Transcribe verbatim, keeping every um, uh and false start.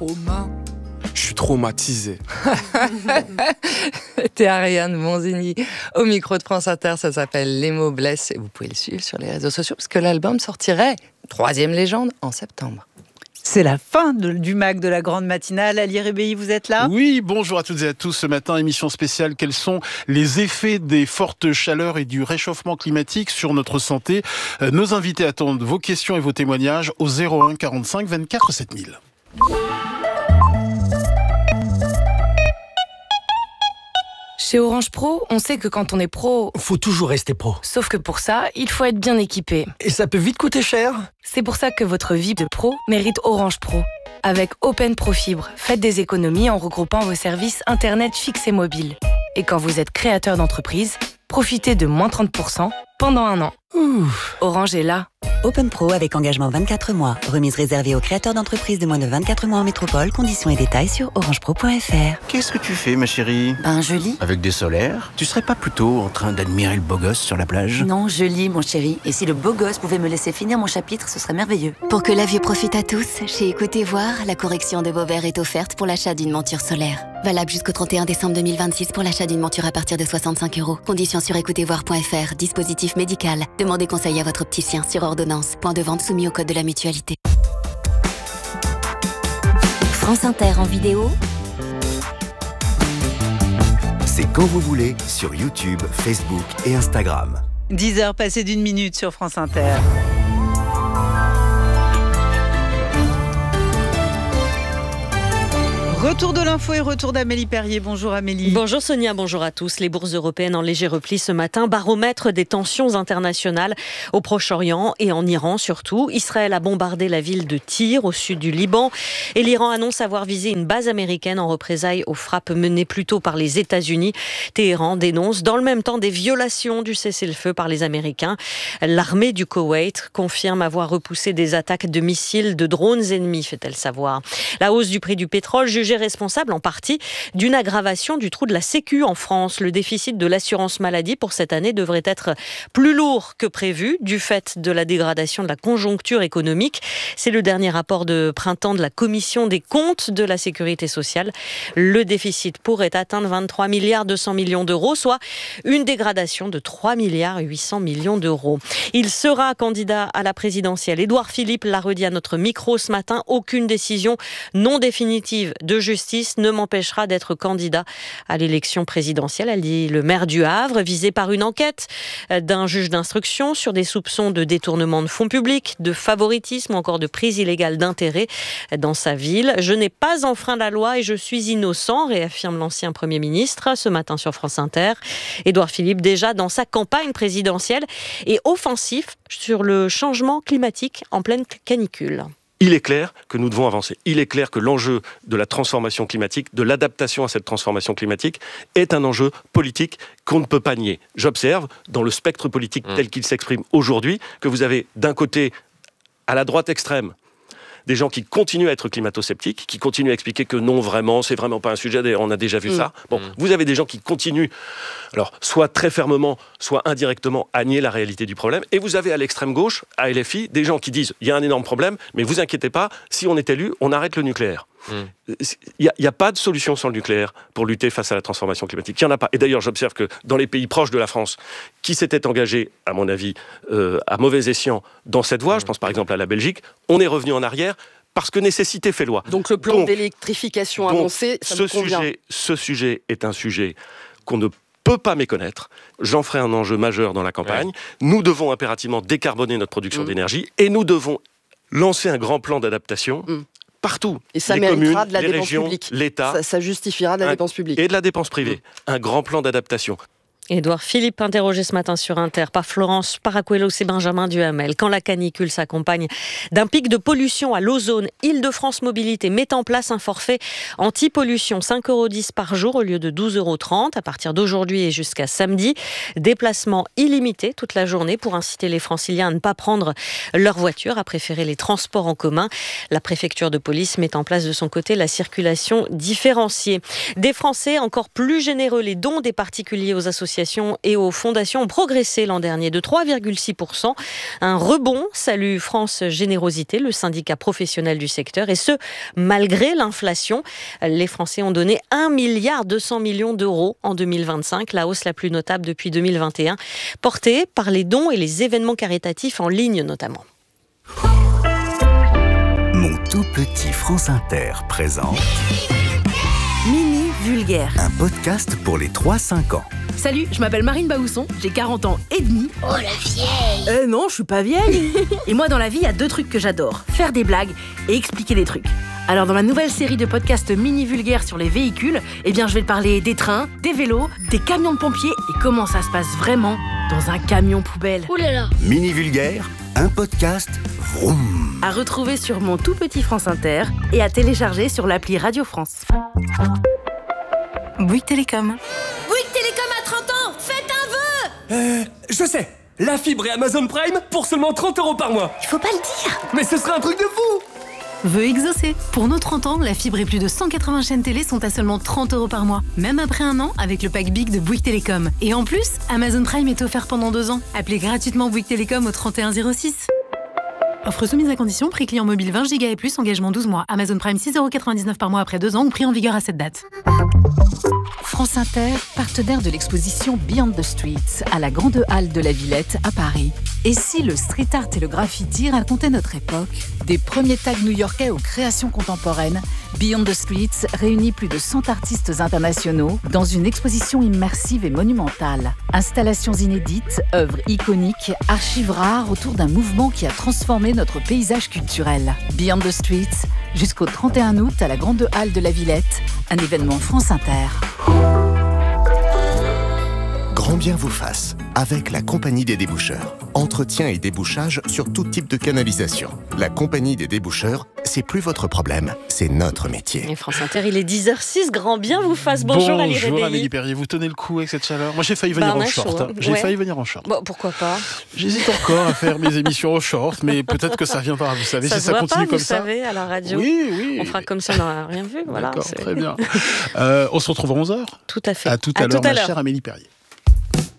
trauma. Je suis traumatisé. C'était Ariane Monzini au micro de France Inter. Ça s'appelle Les mots blessent et vous pouvez le suivre sur les réseaux sociaux parce que l'album sortirait, troisième légende, en septembre. C'est la fin de, du M A C de la grande matinale. Ali Rébéi, vous êtes là ? Oui, bonjour à toutes et à tous. Ce matin, émission spéciale. Quels sont les effets des fortes chaleurs et du réchauffement climatique sur notre santé ? euh, Nos invités attendent vos questions et vos témoignages au zéro un quarante-cinq vingt-quatre sept mille. Chez Orange Pro, on sait que quand on est pro... Faut toujours rester pro. Sauf que pour ça, il faut être bien équipé. Et ça peut vite coûter cher. C'est pour ça que votre vie de pro mérite Orange Pro. Avec Open Pro Fibre, faites des économies en regroupant vos services Internet fixe et mobile. Et quand vous êtes créateur d'entreprise, profitez de moins trente pour cent pendant un an. Ouh. Orange est là. Open Pro avec engagement vingt-quatre mois. Remise réservée aux créateurs d'entreprises de moins de vingt-quatre mois en métropole. Conditions et détails sur orangepro point f r. Qu'est-ce que tu fais, ma chérie ? Ben, je lis. Avec des solaires ? Tu serais pas plutôt en train d'admirer le beau gosse sur la plage ? Non, je lis, mon chéri. Et si le beau gosse pouvait me laisser finir mon chapitre, ce serait merveilleux. Pour que la vue profite à tous, chez Écoutez Voir, la correction de vos verres est offerte pour l'achat d'une monture solaire. Valable jusqu'au trente et un décembre deux mille vingt-six pour l'achat d'une monture à partir de soixante-cinq euros. Conditions sur écoutez voir point f r. Dispositif médical. Demandez conseil à votre opticien sur ordonnance. Point de vente soumis au code de la mutualité. France Inter en vidéo. C'est quand vous voulez sur YouTube, Facebook et Instagram. dix heures passées d'une minute sur France Inter. Retour de l'info et retour d'Amélie Perrier. Bonjour Amélie. Bonjour Sonia, bonjour à tous. Les bourses européennes en léger repli ce matin, baromètre des tensions internationales au Proche-Orient et en Iran surtout. Israël a bombardé la ville de Tyr au sud du Liban et l'Iran annonce avoir visé une base américaine en représailles aux frappes menées plus tôt par les États-Unis. Téhéran dénonce dans le même temps des violations du cessez-le-feu par les Américains. L'armée du Koweït confirme avoir repoussé des attaques de missiles de drones ennemis, fait-elle savoir. La hausse du prix du pétrole jugée responsable en partie d'une aggravation du trou de la Sécu en France. Le déficit de l'assurance maladie pour cette année devrait être plus lourd que prévu du fait de la dégradation de la conjoncture économique. C'est le dernier rapport de printemps de la Commission des comptes de la Sécurité sociale. Le déficit pourrait atteindre vingt-trois milliards deux cents millions d'euros, soit une dégradation de trois milliards huit cents millions d'euros. Il sera candidat à la présidentielle. Édouard Philippe l'a redit à notre micro ce matin. Aucune décision non définitive de justice ne m'empêchera d'être candidat à l'élection présidentielle, a dit le maire du Havre, visé par une enquête d'un juge d'instruction sur des soupçons de détournement de fonds publics, de favoritisme ou encore de prise illégale d'intérêt dans sa ville. Je n'ai pas enfreint la loi et je suis innocent, réaffirme l'ancien Premier ministre ce matin sur France Inter. Édouard Philippe, déjà dans sa campagne présidentielle, est offensif sur le changement climatique en pleine canicule. Il est clair que nous devons avancer. Il est clair que l'enjeu de la transformation climatique, de l'adaptation à cette transformation climatique, est un enjeu politique qu'on ne peut pas nier. J'observe, dans le spectre politique tel qu'il s'exprime aujourd'hui, que vous avez d'un côté, à la droite extrême, des gens qui continuent à être climato-sceptiques, qui continuent à expliquer que non, vraiment, c'est vraiment pas un sujet, on a déjà vu mmh. ça. Bon, mmh. vous avez des gens qui continuent, alors, soit très fermement, soit indirectement, à nier la réalité du problème. Et vous avez à l'extrême gauche, à L F I, des gens qui disent il y a un énorme problème, mais vous inquiétez pas, si on est élu, on arrête le nucléaire. Il mmh. n'y a, a pas de solution sans le nucléaire pour lutter face à la transformation climatique. Il n'y en a pas. Et d'ailleurs, j'observe que dans les pays proches de la France, qui s'étaient engagés, à mon avis, euh, à mauvais escient dans cette voie, mmh. je pense par exemple à la Belgique, on est revenu en arrière parce que nécessité fait loi. Donc le plan donc, d'électrification donc, annoncé, ça ce me convient. Sujet, ce sujet est un sujet qu'on ne peut pas méconnaître. J'en ferai un enjeu majeur dans la campagne. Ouais. Nous devons impérativement décarboner notre production mmh. d'énergie et nous devons lancer un grand plan d'adaptation mmh. partout. Et ça les méritera communes, de la les dépense régions, publique. l'État. Ça, ça justifiera de la un, dépense publique. Et de la dépense privée. Mmh. Un grand plan d'adaptation. Édouard Philippe, interrogé ce matin sur Inter par Florence Paracuelos et Benjamin Duhamel. Quand la canicule s'accompagne d'un pic de pollution à l'ozone, Île-de-France Mobilité met en place un forfait anti-pollution, cinq euros dix par jour au lieu de douze euros trente à partir d'aujourd'hui et jusqu'à samedi. Déplacement illimité toute la journée pour inciter les franciliens à ne pas prendre leur voiture, à préférer les transports en commun. La préfecture de police met en place de son côté la circulation différenciée. Des Français encore plus généreux, les dons des particuliers aux associations associations et aux fondations ont progressé l'an dernier de trois virgule six pour cent. Un rebond, salue France Générosité, le syndicat professionnel du secteur, et ce, malgré l'inflation. Les Français ont donné un milliard deux cents millions d'euros en deux mille vingt-cinq, la hausse la plus notable depuis deux mille vingt et un, portée par les dons et les événements caritatifs en ligne notamment. Mon tout petit France Inter présente Mini Vulgaire, un podcast pour les trois cinq ans. Salut, je m'appelle Marine Baousson, j'ai quarante ans et demi. Oh la vieille. Euh non, je suis pas vieille. Et moi dans la vie, il y a deux trucs que j'adore, faire des blagues et expliquer des trucs. Alors dans ma nouvelle série de podcasts Mini Vulgaire sur les véhicules, eh bien je vais te parler des trains, des vélos, des camions de pompiers et comment ça se passe vraiment dans un camion poubelle. Ouh là là. Mini Vulgaire, un podcast vroom. À retrouver sur mon tout petit France Inter et à télécharger sur l'appli Radio France. Bouygues Télécom. Bouygues Télécom a trente ans. Faites un vœu. Euh, je sais. La fibre et Amazon Prime pour seulement trente euros par mois. Il faut pas le dire. Mais ce serait un truc de fou. Vœu exaucé. Pour nos trente ans, la fibre et plus de cent quatre-vingts chaînes télé sont à seulement trente euros par mois. Même après un an, avec le pack Big de Bouygues Télécom. Et en plus, Amazon Prime est offert pendant deux ans. Appelez gratuitement Bouygues Télécom au trente et un zéro six. Offre soumise à condition, prix client mobile vingt gigas et plus, engagement douze mois. Amazon Prime six euros quatre-vingt-dix-neuf par mois après deux ans ou prix en vigueur à cette date. France Inter, partenaire de l'exposition Beyond the Streets à la Grande Halle de la Villette à Paris. Et si le street art et le graffiti racontaient notre époque? Des premiers tags new-yorkais aux créations contemporaines, Beyond the Streets réunit plus de cent artistes internationaux dans une exposition immersive et monumentale. Installations inédites, œuvres iconiques, archives rares autour d'un mouvement qui a transformé notre paysage culturel. Beyond the Streets, jusqu'au trente et un août à la Grande Halle de la Villette, un événement France Inter. Grand bien vous fasse, avec la Compagnie des Déboucheurs. Entretien et débouchage sur tout type de canalisation. La Compagnie des Déboucheurs, c'est plus votre problème, c'est notre métier. Et France Inter, il est dix heures six, grand bien vous fasse. Bonjour, Ali Rebelli. Bonjour Amélie Perrier, vous tenez le coup avec cette chaleur? Moi j'ai failli venir bah, en chaud, short. hein. J'ai ouais. failli venir en short. Bon, pourquoi pas? J'hésite encore à faire mes émissions en short, mais peut-être que ça viendra, vous savez, ça si ça continue pas, comme vous ça. Vous savez, à la radio. Oui, oui. On fera comme ça, on n'aura rien vu. Voilà, d'accord, c'est... très bien. euh, on se retrouve à onze heures. Tout à fait. À tout à, à, l'heure, tout à ma l'heure, chère Amélie Perrier.